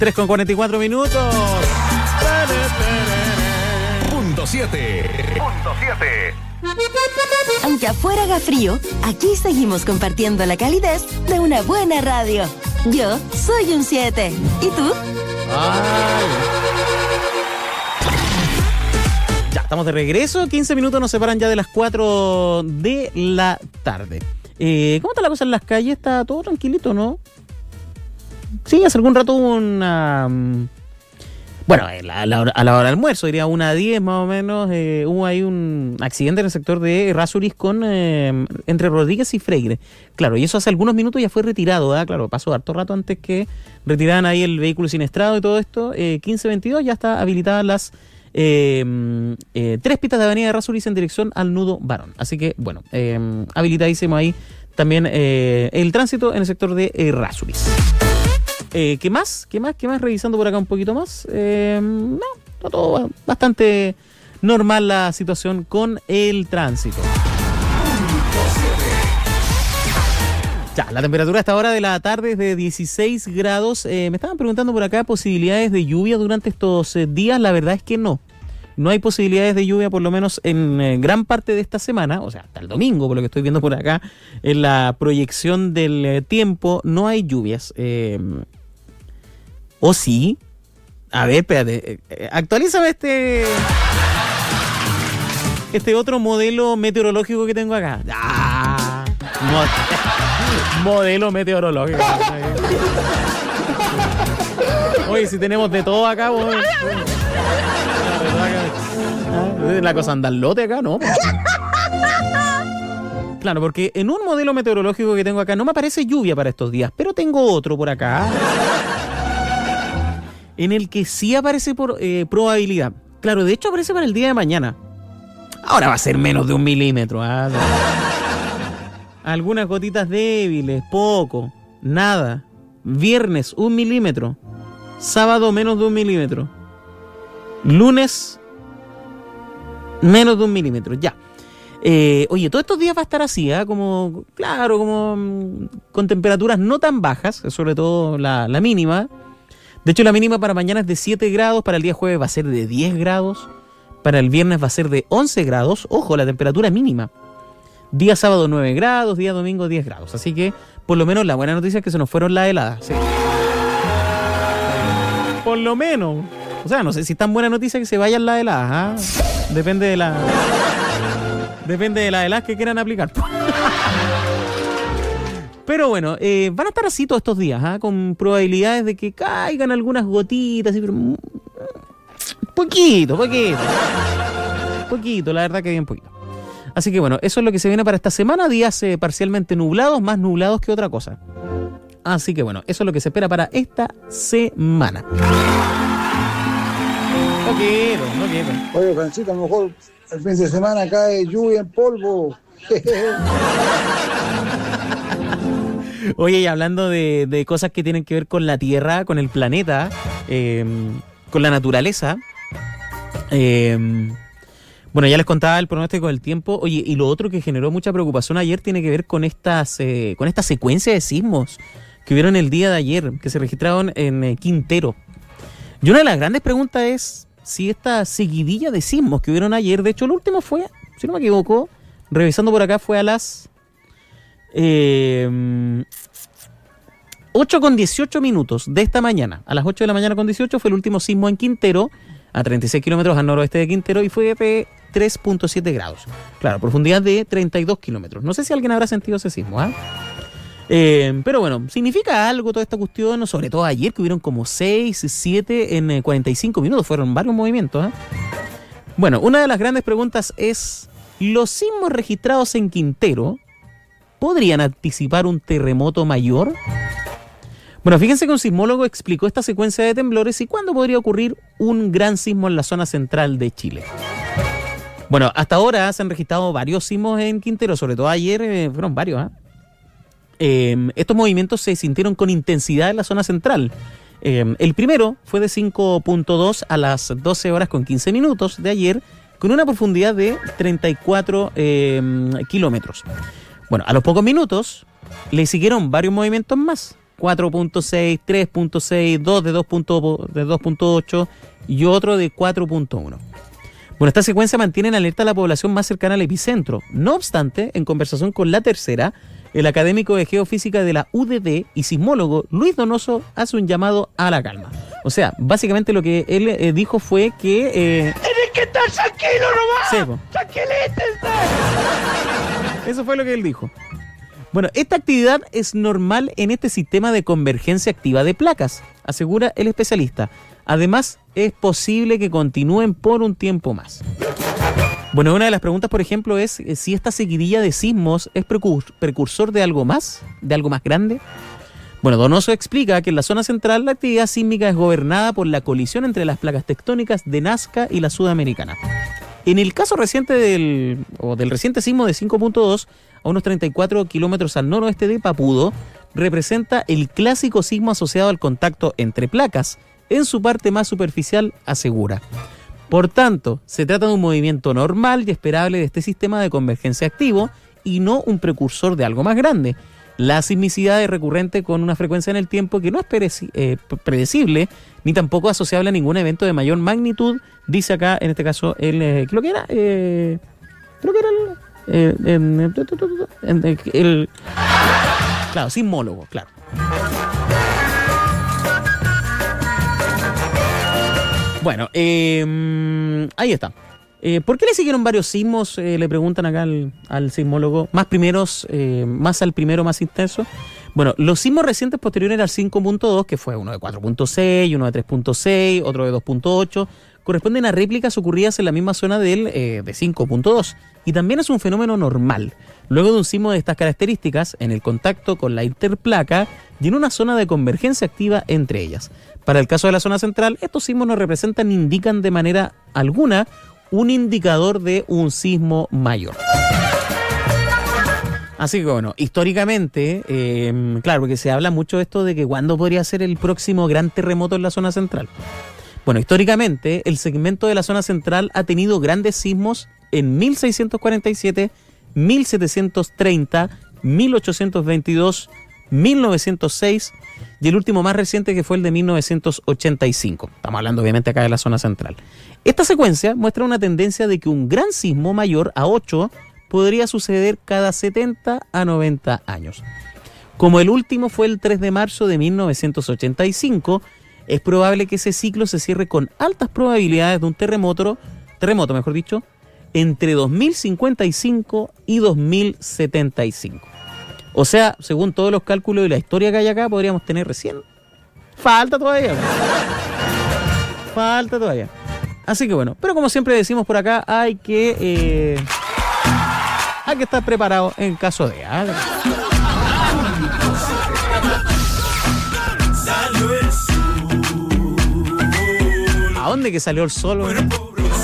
3:44. Punto 7. Aunque afuera haga frío, aquí seguimos compartiendo la calidez de una buena radio. Yo soy un 7. ¿Y tú? Ya, estamos de regreso. 15 minutos nos separan ya de las 4 de la tarde. ¿Cómo está la cosa en las calles? Está todo tranquilito, ¿no? Sí, hace algún rato hubo una... Bueno, a la hora del almuerzo, diría 1:10 más o menos, hubo ahí un accidente en el sector de Errázuriz entre Rodríguez y Freire. Claro, y eso hace algunos minutos ya fue retirado, ¿verdad? Claro, pasó harto rato antes que retiraran ahí el vehículo siniestrado y todo esto. 15:22 ya está habilitadas las 3 pistas de avenida Errázuriz en dirección al nudo Barón. Así que, bueno, habilitadísimo ahí también el tránsito en el sector de Errázuriz. ¿Qué más? Revisando por acá un poquito más. No, está todo bastante normal la situación con el tránsito. Ya, la temperatura a esta hora de la tarde es de 16 grados. Me estaban preguntando por acá posibilidades de lluvia durante estos días. La verdad es que no. No hay posibilidades de lluvia, por lo menos en gran parte de esta semana, o sea, hasta el domingo, por lo que estoy viendo por acá, en la proyección del tiempo, no hay lluvias. ¿O sí? A ver, espérate. Actualízame este otro modelo meteorológico que tengo acá. Modelo meteorológico. Oye, si tenemos de todo acá, vos. La cosa andalote acá, ¿no? Claro, porque en un modelo meteorológico que tengo acá no me aparece lluvia para estos días, pero tengo otro por acá en el que sí aparece por probabilidad. Claro, de hecho aparece para el día de mañana. Ahora va a ser menos de 1 milímetro. Algunas gotitas débiles, poco, nada. Viernes, 1 milímetro. Sábado, menos de 1 milímetro. Lunes, menos de 1 milímetro, ya. Oye, todos estos días va a estar así, como con temperaturas no tan bajas, sobre todo la mínima. De hecho, la mínima para mañana es de 7 grados, para el día jueves va a ser de 10 grados, para el viernes va a ser de 11 grados, ojo, la temperatura mínima. Día sábado 9 grados, día domingo 10 grados, así que por lo menos la buena noticia es que se nos fueron las heladas. ¿Sí? Por lo menos. O sea, no sé si es tan buena noticia que se vayan las heladas, Depende de las heladas que quieran aplicar. Pero bueno, van a estar así todos estos días, con probabilidades de que caigan algunas gotitas, pero poquito, la verdad que bien poquito. Así que bueno, eso es lo que se viene para esta semana, días parcialmente nublados, más nublados que otra cosa. Así que bueno, eso es lo que se espera para esta semana. Poquito. Oye, Francisco, a lo mejor el fin de semana cae lluvia en polvo. Oye, y hablando de cosas que tienen que ver con la Tierra, con el planeta, con la naturaleza, bueno, ya les contaba el pronóstico del tiempo. Oye, y lo otro que generó mucha preocupación ayer tiene que ver con esta secuencia de sismos que hubieron el día de ayer, que se registraron en Quintero. Y una de las grandes preguntas es si esta seguidilla de sismos que hubieron ayer, de hecho el último fue, si no me equivoco, revisando por acá, fue a las 8:18 de esta mañana. A las 8 de la mañana con 18 fue el último sismo en Quintero, a 36 kilómetros al noroeste de Quintero, y fue de 3.7 grados. Claro, profundidad de 32 kilómetros. No sé si alguien habrá sentido ese sismo, pero bueno, significa algo toda esta cuestión, sobre todo ayer que hubieron como 6, 7 en 45 minutos, fueron varios movimientos. Bueno, una de las grandes preguntas es, ¿los sismos registrados en Quintero podrían anticipar un terremoto mayor? Bueno, fíjense que un sismólogo explicó esta secuencia de temblores y cuándo podría ocurrir un gran sismo en la zona central de Chile. Bueno, hasta ahora se han registrado varios sismos en Quintero, sobre todo ayer fueron varios. Estos movimientos se sintieron con intensidad en la zona central. El primero fue de 5.2 a las 12 horas con 15 minutos de ayer, con una profundidad de 34 kilómetros. Bueno, a los pocos minutos le siguieron varios movimientos más. 4.6, 3.6, 2 de 2.8 y otro de 4.1. Bueno, esta secuencia mantiene en alerta a la población más cercana al epicentro. No obstante, en conversación con La Tercera, el académico de geofísica de la UDD y sismólogo Luis Donoso hace un llamado a la calma. O sea, básicamente lo que él dijo fue que... ¡Tienes que estar tranquilo nomás! Sí, po. ¡Tranquilítense! Eso fue lo que él dijo. Bueno, esta actividad es normal en este sistema de convergencia activa de placas, asegura el especialista. Además, es posible que continúen por un tiempo más. Bueno, una de las preguntas, por ejemplo, es si esta seguidilla de sismos es precursor de algo más grande. Bueno, Donoso explica que en la zona central la actividad sísmica es gobernada por la colisión entre las placas tectónicas de Nazca y la Sudamericana. En el caso reciente del reciente sismo de 5.2, a unos 34 kilómetros al noroeste de Papudo, representa el clásico sismo asociado al contacto entre placas, en su parte más superficial, asegura. Por tanto, se trata de un movimiento normal y esperable de este sistema de convergencia activo y no un precursor de algo más grande. La sismicidad es recurrente con una frecuencia en el tiempo que no es predecible ni tampoco asociable a ningún evento de mayor magnitud, dice acá, en este caso, el claro, sismólogo, claro. Bueno, ahí está. ¿Por qué le siguieron varios sismos? Le preguntan acá al sismólogo. Más al primero más intenso. Bueno, los sismos recientes posteriores al 5.2, que fue uno de 4.6, uno de 3.6, otro de 2.8, corresponden a réplicas ocurridas en la misma zona de 5.2. Y también es un fenómeno normal. Luego de un sismo de estas características, en el contacto con la interplaca y en una zona de convergencia activa entre ellas. Para el caso de la zona central, estos sismos no representan ni indican de manera alguna un indicador de un sismo mayor. Así que bueno, históricamente, claro, porque se habla mucho de esto de que cuándo podría ser el próximo gran terremoto en la zona central. Bueno, históricamente, el segmento de la zona central ha tenido grandes sismos en 1647, 1730, 1822, 1906 y el último más reciente que fue el de 1985. Estamos hablando obviamente acá de la zona central. Esta secuencia muestra una tendencia de que un gran sismo mayor a 8 podría suceder cada 70 a 90 años. Como el último fue el 3 de marzo de 1985, es probable que ese ciclo se cierre con altas probabilidades de un terremoto mejor dicho, entre 2055 y 2075. O sea, según todos los cálculos y la historia que hay acá, podríamos tener recién. Falta todavía. Así que bueno, pero como siempre decimos por acá, hay que estar preparado en caso de... ¿A dónde que salió el sol?